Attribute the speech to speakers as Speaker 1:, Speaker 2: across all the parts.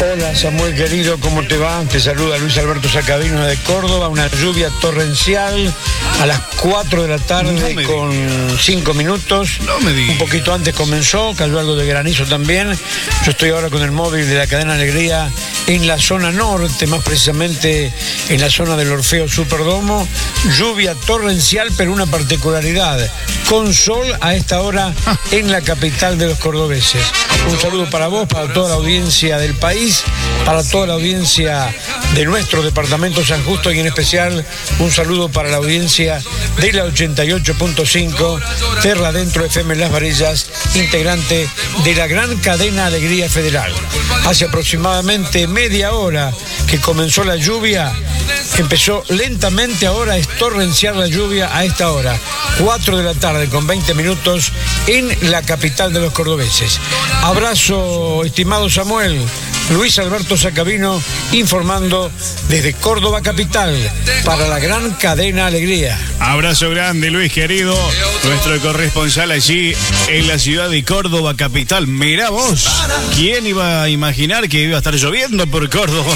Speaker 1: Hola Samuel querido, ¿cómo te va? Te saluda Luis Alberto Sacabino de Córdoba. Una lluvia torrencial a las 4 de la tarde con 5 minutos. Un poquito antes comenzó, cayó algo de granizo también. Yo estoy ahora con el móvil de la cadena Alegría en la zona norte, más precisamente en la zona del Orfeo Superdomo. Lluvia torrencial, pero una particularidad, con sol a esta hora en la capital de los cordobeses. Un saludo para vos, para toda la audiencia del país, para toda la audiencia de nuestro departamento San Justo y en especial un saludo para la audiencia de la 88.5 Terra Adentro FM Las Varillas, integrante de la gran cadena Alegría Federal. Hace aproximadamente media hora que comenzó la lluvia, empezó lentamente, ahora es torrencial la lluvia a esta hora, 4 de la tarde con 20 minutos en la capital de los cordobeses. Abrazo, estimado Samuel. Luis Alberto Sacabino informando desde Córdoba capital para la gran cadena Alegría.
Speaker 2: Abrazo grande, Luis querido, nuestro corresponsal allí en la ciudad de Córdoba capital. Mirá vos, ¿quién iba a imaginar que iba a estar lloviendo por Córdoba?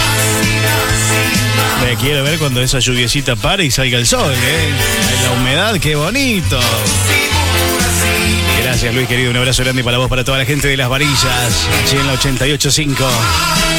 Speaker 2: Me quiero ver cuando esa lluviecita pare y salga el sol, la humedad, qué bonito. Gracias, Luis querido, un abrazo grande para vos, para toda la gente de Las Varillas, allí en la 88.5.